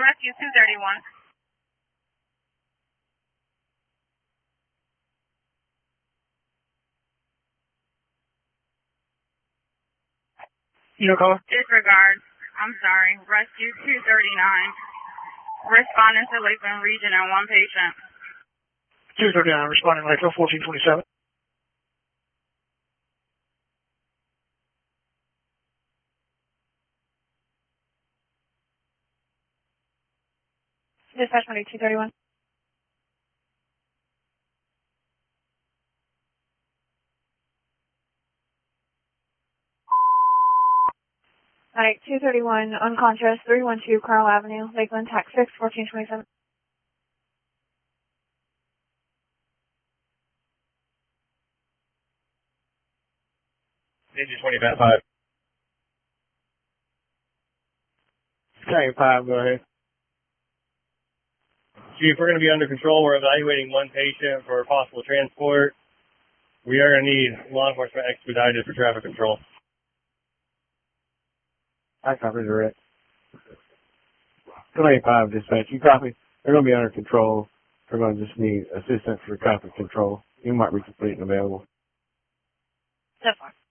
Rescue 231. You call? Disregard. I'm sorry. Rescue 239. Responding to Lakeland Region and one patient. 239, responding Lakeland 1427. Dispatch 231. Alright, 231, unconscious, 312 Carl Avenue, Lakeland, Tax 6, 1427. Digit 25. Same 5, go ahead. Chief, we're going to be under control. We're evaluating one patient for possible transport. We are going to need law enforcement expedited for traffic control. I copy direct. 25 dispatch. You copy? They're going to be under control. They're going to just need assistance for traffic control. You might be complete and available. So far.